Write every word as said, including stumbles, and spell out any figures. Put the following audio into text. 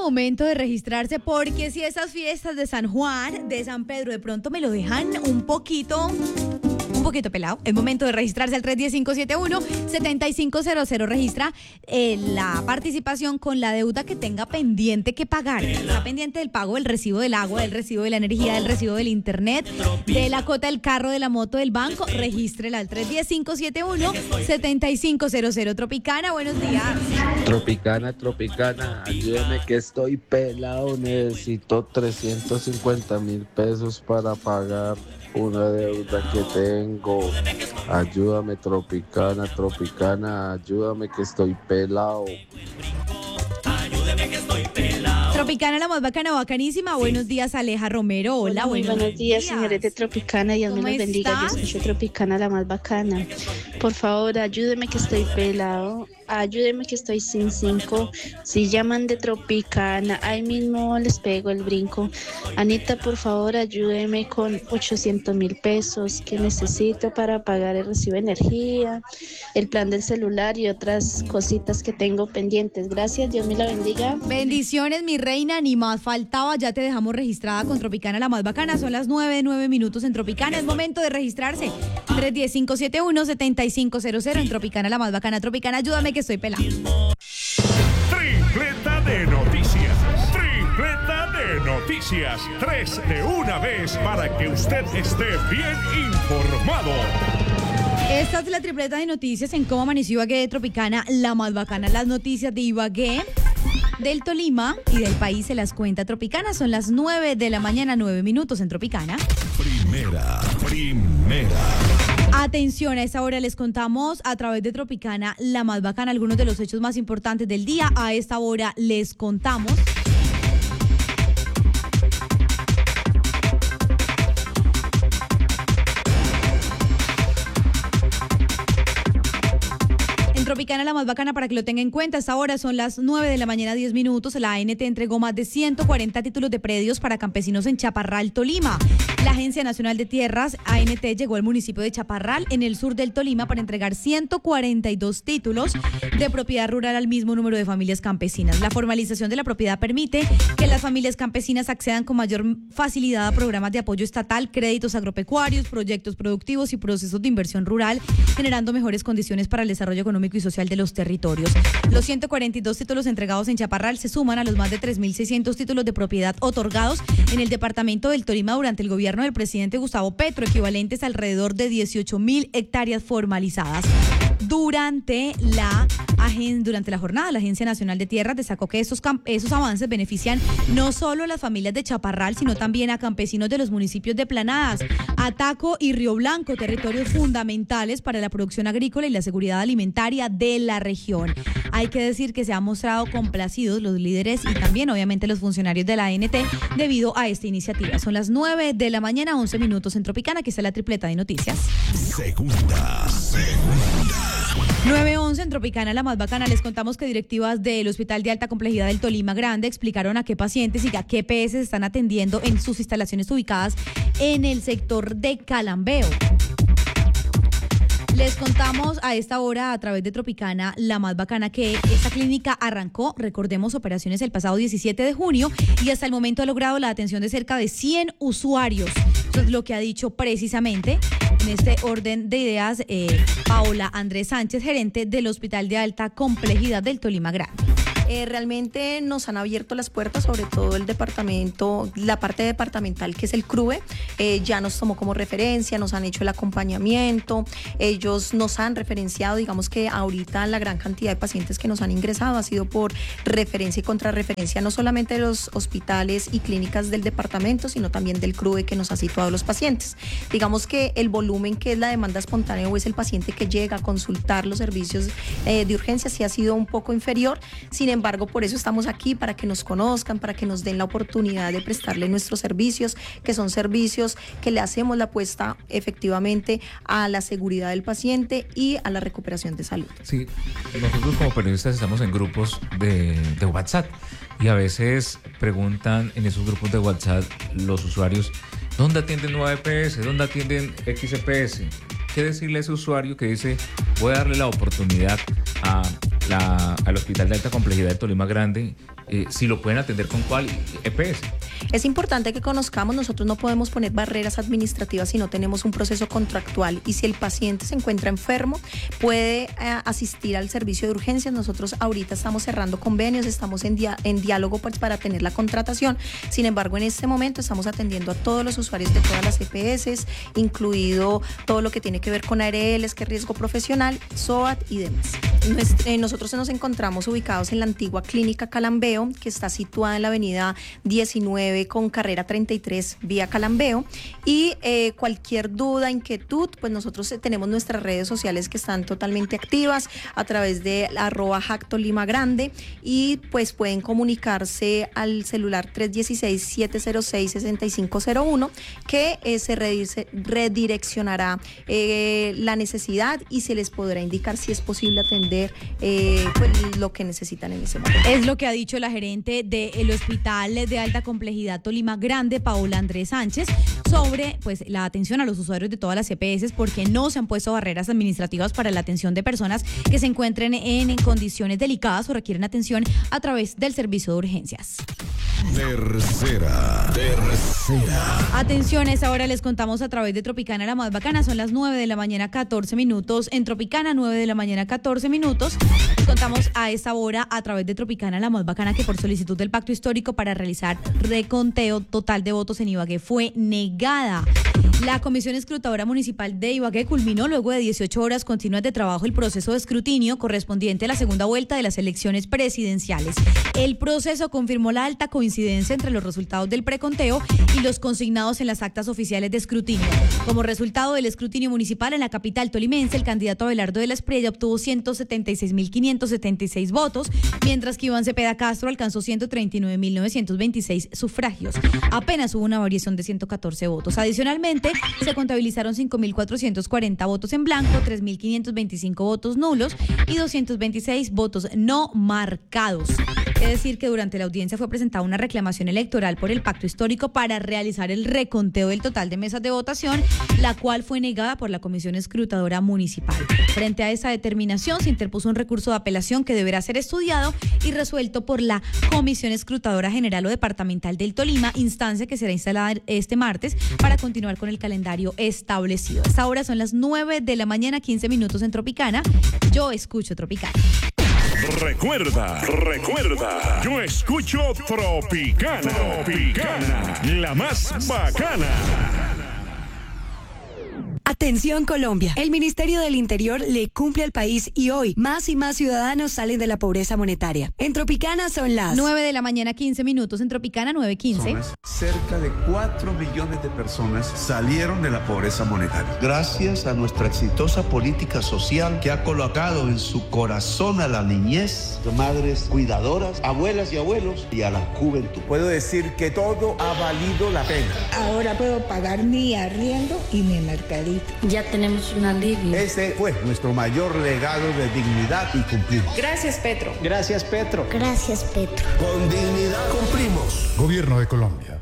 momento de registrarse, porque si esas fiestas de San Juan, de San Pedro, de pronto me lo dejan un poquito... un poquito pelado, es momento de registrarse al tres uno cero, cinco siete uno, siete cinco cero cero. Registra eh, la participación con la deuda que tenga pendiente que pagar. Está pendiente del pago del recibo del agua, del recibo de la energía, del recibo del internet, de la cuota del carro, de la moto, del banco. Regístrela al tres uno cero, cinco siete uno, siete cinco cero cero. Tropicana, buenos días. Tropicana, Tropicana, ayúdame que estoy pelado, necesito trescientos cincuenta mil pesos para pagar una deuda que tengo. Ayúdame, Tropicana, Tropicana, ayúdame que estoy pelado. Tropicana, la más bacana, bacanísima. Buenos días, Aleja Romero. Hola, Muy buenos, buenos días, señores de Tropicana. Dios me los bendiga. Yo escucho Tropicana, la más bacana. Por favor, ayúdeme que estoy pelado. Ayúdeme que estoy sin cinco. Si llaman de Tropicana, ahí mismo les pego el brinco. Anita, por favor, ayúdeme con ochocientos mil pesos que necesito para pagar el recibo de energía, el plan del celular y otras cositas que tengo pendientes. Gracias, Dios me la bendiga. Bendiciones, mi reina, ni más faltaba. Ya te dejamos registrada con Tropicana, la más bacana. Son las nueve, nueve minutos en Tropicana. Es momento de registrarse. tres uno cero, cinco siete uno, siete cinco cero cero en Tropicana, la más bacana. Tropicana, ayúdame que estoy pelado. Tripleta de noticias. Tripleta de noticias. Tres de una vez para que usted esté bien informado. Esta es la tripleta de noticias en cómo amaneció Ibagué, Tropicana, la más bacana. Las noticias de Ibagué, del Tolima y del país se las cuenta Tropicana. Son las nueve de la mañana, nueve minutos en Tropicana. Primera, primera. Atención, a esta hora les contamos a través de Tropicana, la más bacana, algunos de los hechos más importantes del día. A esta hora les contamos. Tropicana, la más bacana, para que lo tenga en cuenta. Hasta ahora son las nueve de la mañana, diez minutos. La A N T entregó más de ciento cuarenta títulos de predios para campesinos en Chaparral, Tolima. La Agencia Nacional de Tierras, A N T, llegó al municipio de Chaparral, en el sur del Tolima, para entregar ciento cuarenta y dos títulos de propiedad rural al mismo número de familias campesinas. La formalización de la propiedad permite que las familias campesinas accedan con mayor facilidad a programas de apoyo estatal, créditos agropecuarios, proyectos productivos y procesos de inversión rural, generando mejores condiciones para el desarrollo económico y social de los territorios. Los ciento cuarenta y dos títulos entregados en Chaparral se suman a los más de tres mil seiscientos títulos de propiedad otorgados en el departamento del Tolima durante el gobierno del presidente Gustavo Petro, equivalentes a alrededor de dieciocho mil hectáreas formalizadas. Durante la, durante la jornada, la Agencia Nacional de Tierras destacó que esos, esos avances benefician no solo a las familias de Chaparral, sino también a campesinos de los municipios de Planadas, Ataco y Río Blanco, territorios fundamentales para la producción agrícola y la seguridad alimentaria de la región. Hay que decir que se han mostrado complacidos los líderes y también, obviamente, los funcionarios de la A N T debido a esta iniciativa. Son las nueve de la mañana, once minutos en Tropicana. Aquí está la tripleta de noticias. Segunda, segunda. nueve once en Tropicana, la más bacana. Les contamos que directivas del Hospital de Alta Complejidad del Tolima Grande explicaron a qué pacientes y a qué P S están atendiendo en sus instalaciones ubicadas en el sector de Calambeo. Les contamos a esta hora a través de Tropicana, la más bacana, que esta clínica arrancó, recordemos, operaciones el pasado diecisiete de junio y hasta el momento ha logrado la atención de cerca de cien usuarios. Eso es lo que ha dicho precisamente en este orden de ideas eh, Paola Andrés Sánchez, gerente del Hospital de Alta Complejidad del Tolima Grande. Eh, realmente nos han abierto las puertas, sobre todo el departamento, la parte departamental que es el C R U E, eh, ya nos tomó como referencia, nos han hecho el acompañamiento, ellos nos han referenciado, digamos que ahorita la gran cantidad de pacientes que nos han ingresado ha sido por referencia y contrarreferencia, no solamente de los hospitales y clínicas del departamento, sino también del C R U E que nos ha situado los pacientes. Digamos que el volumen que es la demanda espontánea o es el paciente que llega a consultar los servicios eh, de urgencia sí ha sido un poco inferior, sin embargo, Sin embargo, por eso estamos aquí, para que nos conozcan, para que nos den la oportunidad de prestarle nuestros servicios, que son servicios que le hacemos la apuesta efectivamente a la seguridad del paciente y a la recuperación de salud. Sí, nosotros como periodistas estamos en grupos de, de WhatsApp y a veces preguntan en esos grupos de WhatsApp los usuarios, ¿dónde atienden nueve P S? ¿Dónde atienden X P S? ¿Qué decirle a ese usuario que dice, voy a darle la oportunidad a la, al Hospital de Alta Complejidad de Tolima Grande, eh, si lo pueden atender con cuál E P S. Es importante que conozcamos, nosotros no podemos poner barreras administrativas si no tenemos un proceso contractual, y si el paciente se encuentra enfermo puede eh, asistir al servicio de urgencias. Nosotros ahorita estamos cerrando convenios, estamos en, dia- en diálogo pues, para tener la contratación. Sin embargo, en este momento estamos atendiendo a todos los usuarios de todas las E P S, incluido todo lo que tiene que ver con A R Ls, que es riesgo profesional, S O A T y demás. Nuest- eh, nosotros nos encontramos ubicados en la antigua clínica Calambeo, que está situada en la avenida diecinueve con carrera treinta y tres vía Calambeo, y eh, cualquier duda, inquietud, pues nosotros tenemos nuestras redes sociales que están totalmente activas a través de arroba Hack Tolima Grande, y pues pueden comunicarse al celular tres uno seis, siete cero seis, seis cinco cero uno, que eh, se redirece- redireccionará eh, la necesidad y se les podrá indicar si es posible atender eh, pues, lo que necesitan en ese momento. Es lo que ha dicho la gerente del Hospital de Alta Complejidad Tolima Grande, Paola Andrés Sánchez, sobre pues la atención a los usuarios de todas las E P S, porque no se han puesto barreras administrativas para la atención de personas que se encuentren en, en condiciones delicadas o requieren atención a través del servicio de urgencias. Tercera, tercera. Atenciones, ahora les contamos a través de Tropicana La Más Bacana. Son las nueve de la mañana, catorce minutos. En Tropicana, nueve de la mañana, catorce minutos. Les contamos a esta hora a través de Tropicana La Más Bacana que por solicitud del Pacto Histórico para realizar reconteo total de votos en Ibagué fue negada. La Comisión Escrutadora Municipal de Ibagué culminó luego de dieciocho horas continuas de trabajo el proceso de escrutinio correspondiente a la segunda vuelta de las elecciones presidenciales. El proceso confirmó la alta coincidencia entre los resultados del preconteo y los consignados en las actas oficiales de escrutinio. Como resultado del escrutinio municipal en la capital tolimense, el candidato Abelardo de la Espriella obtuvo ciento setenta y seis mil quinientos setenta y seis votos, mientras que Iván Cepeda Castro alcanzó ciento treinta y nueve mil novecientos veintiséis sufragios. Apenas hubo una variación de ciento catorce votos. Adicionalmente, se contabilizaron cinco mil cuatrocientos cuarenta votos en blanco, tres mil quinientos veinticinco votos nulos y doscientos veintiséis votos no marcados. Es decir, que durante la audiencia fue presentada una reclamación electoral por el Pacto Histórico para realizar el reconteo del total de mesas de votación, la cual fue negada por la Comisión Escrutadora Municipal. Frente a esa determinación, se interpuso un recurso de apelación que deberá ser estudiado y resuelto por la Comisión Escrutadora General o Departamental del Tolima, instancia que será instalada este martes para continuar con el calendario establecido. Hasta ahora son las nueve de la mañana, quince minutos en Tropicana. Yo escucho Tropicana. Recuerda, recuerda, yo escucho Tropicana, Tropicana, la más bacana. Atención Colombia, el Ministerio del Interior le cumple al país y hoy más y más ciudadanos salen de la pobreza monetaria. En Tropicana son las nueve de la mañana, quince minutos en Tropicana, nueve quince. Cerca de cuatro millones de personas salieron de la pobreza monetaria. Gracias a nuestra exitosa política social que ha colocado en su corazón a la niñez, madres cuidadoras, abuelas y abuelos y a la juventud. Puedo decir que todo ha valido la pena. Ahora puedo pagar mi arriendo y mi mercadito. Ya tenemos un alivio. Ese fue nuestro mayor legado de dignidad y cumplimos. Gracias, Petro. Gracias, Petro. Gracias, Petro. Con dignidad cumplimos. Gobierno de Colombia.